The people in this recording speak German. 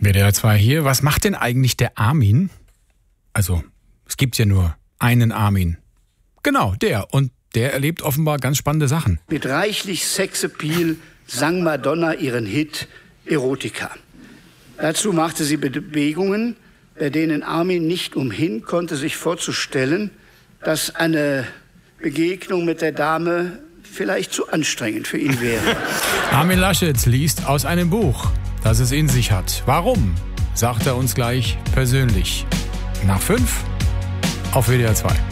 WDR 2 hier. Was macht denn eigentlich der Armin? Also, es gibt ja nur einen Armin. Genau, der. Und der erlebt offenbar ganz spannende Sachen. Mit reichlich Sexappeal sang Madonna ihren Hit Erotica. Dazu machte sie Bewegungen, bei denen Armin nicht umhin konnte, sich vorzustellen, dass eine Begegnung mit der Dame vielleicht zu anstrengend für ihn wäre. Armin Laschet liest aus einem Buch, das es in sich hat. Warum? Sagt er uns gleich persönlich. Nach 5 auf WDR 2.